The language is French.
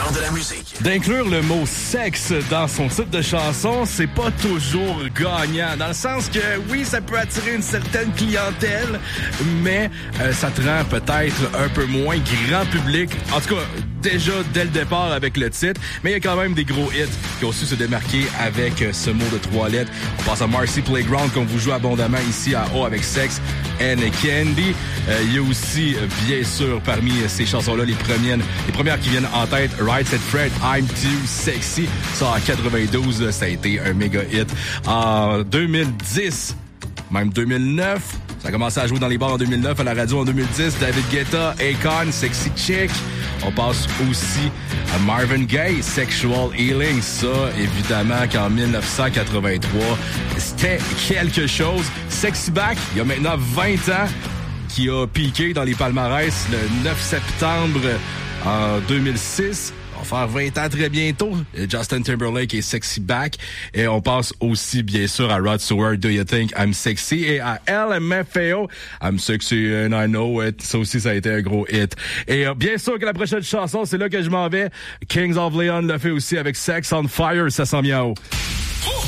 meilleur de la musique. D'inclure le mot sexe dans son titre de chanson, c'est pas toujours gagnant. Dans le sens que, oui, ça peut attirer une certaine clientèle, mais ça te rend peut-être un peu moins grand public. En tout cas, déjà dès le départ avec le titre, mais il y a quand même des gros hits qui ont su se démarquer avec ce mot de 3 lettres. On passe à Marcy Playground, qu'on vous joue abondamment ici à O avec Sex and Candy. Il y a aussi, bien sûr, parmi ces chansons-là, les premières qui viennent en tête, Right Said Fred, I'm Too Sexy. Ça, en 92, ça a été un méga hit. En 2010, même 2009, ça a commencé à jouer dans les bars en 2009, à la radio en 2010, David Guetta, Akon, Sexy Chick. On passe aussi à Marvin Gaye, Sexual Healing. Ça, évidemment, qu'en 1983, c'était quelque chose. Sexy Back, il y a maintenant 20 ans, qui a piqué dans les palmarès le 9 septembre en 2006. On va faire 20 ans très bientôt. Justin Timberlake et Sexy Back. Et on passe aussi, bien sûr, à Rod Stewart, Do You Think I'm Sexy? Et à LMFAO, I'm Sexy and I Know It. Ça aussi, ça a été un gros hit. Et bien sûr que la prochaine chanson, c'est là que je m'en vais. Kings of Leon l'a fait aussi avec Sex on Fire. Ça s'en vient en haut.